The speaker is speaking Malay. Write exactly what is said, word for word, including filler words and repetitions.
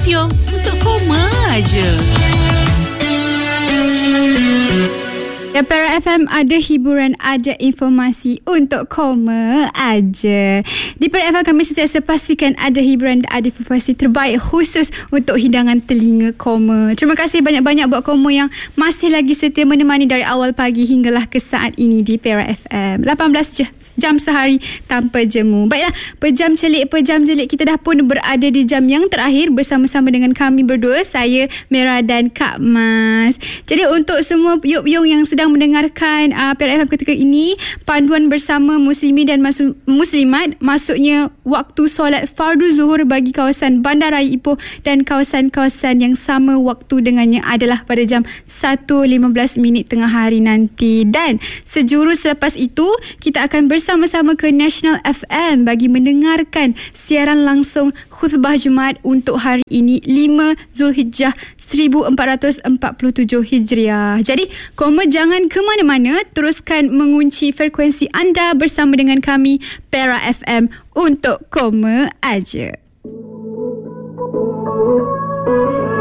Pyong untuk koma aja. Ya, Para F M ada hiburan, ada informasi untuk koma aja. Di Para F M kami sentiasa pastikan ada hiburan, ada informasi terbaik khusus untuk hidangan telinga koma. Terima kasih banyak-banyak buat koma yang masih lagi setia menemani dari awal pagi hinggalah ke saat ini di Para F M. lapan belas jam sehari tanpa jemu. Baiklah, pejam celik, pejam celik kita dah pun berada di jam yang terakhir bersama-sama dengan kami berdua, saya Mira dan Kak Mas. Jadi untuk semua yuk-yung yang sedang mendengarkan uh, Para F M ketika ini, panduan bersama muslimin dan mas- muslimat, maksudnya waktu solat fardu zuhur bagi kawasan Bandaraya Ipoh dan kawasan-kawasan yang sama waktu dengannya adalah pada jam satu lima belas minit tengah hari nanti. Dan sejurus selepas itu, kita akan bersama-sama ke National F M bagi mendengarkan siaran langsung khutbah Jumaat untuk hari ini lima Zulhijjah seribu empat ratus empat puluh tujuh Hijriah. Jadi, koma jangan ke mana-mana, teruskan mengunci frekuensi anda bersama dengan kami Para F M untuk koma aja.